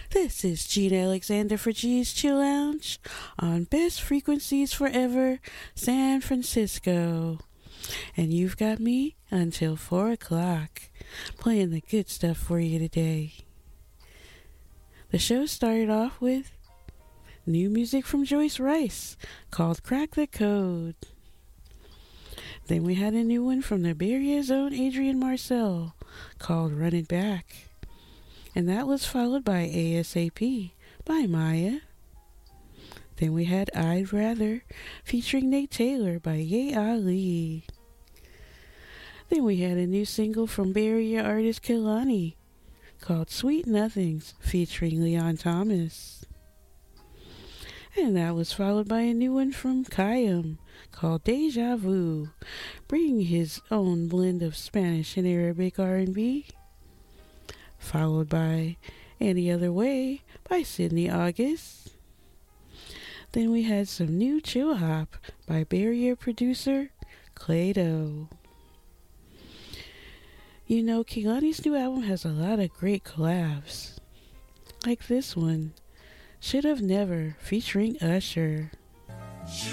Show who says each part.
Speaker 1: This is Gene Alexander for G's Chill Lounge on Best Frequencies Forever, San Francisco. And you've got me until 4 o'clock, playing the good stuff for you today. The show started off with new music from Joyce Rice called Crack the Code. Then we had a new one from the Bay Area's own Adrian Marcel called Run It Back. And that was followed by ASAP by Maya. Then we had I'd Rather featuring Nate Taylor by Ye Ali. Then we had a new single from Bay Area artist Kehlani called Sweet Nothings featuring Leon Thomas. And that was followed by a new one from Kayam called Deja Vu, bringing his own blend of Spanish and Arabic R&B. Followed by Any Other Way by Sydney August. Then we had some new chill hop by Bay Area producer Clado. You know, Kehlani's new album has a lot of great collabs. Like this one, Should Have Never featuring Usher.